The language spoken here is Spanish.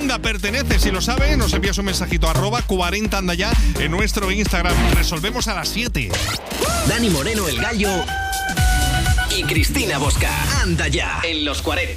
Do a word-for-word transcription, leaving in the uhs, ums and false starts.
banda pertenece? Si lo sabe, nos envías un mensajito arroba cuarenta anda ya en nuestro Instagram. Resolvemos a las siete. Dani Moreno, el Gallo, y Cristina Bosca. Anda ya en los cuarenta.